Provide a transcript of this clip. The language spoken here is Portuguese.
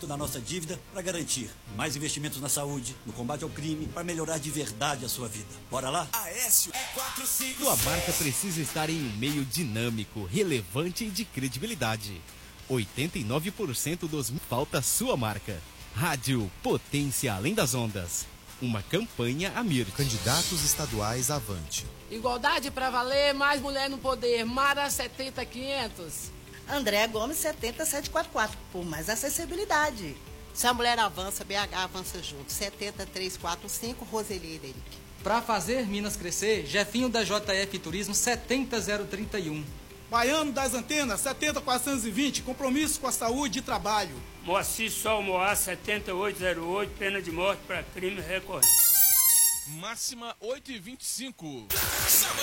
pagamento da nossa dívida para garantir mais investimentos na saúde, no combate ao crime, para melhorar de verdade a sua vida. Bora lá? Aécio é 456. Sua marca precisa estar em um meio dinâmico, relevante e de credibilidade. 89% dos... Falta sua marca. Rádio Potência Além das Ondas. Uma campanha Amir. Candidatos estaduais avante. Igualdade pra valer, mais mulher no poder. Mara 70500. André Gomes 70744, por mais acessibilidade. Se a mulher avança, BH avança junto. 70345, Roseli Ederic. Pra fazer Minas crescer, Jefinho da JF Turismo 70031. Baiano das Antenas 70420, compromisso com a saúde e trabalho. Moacir Sol Moá 7808, pena de morte para crime recorrente. Máxima 8h25.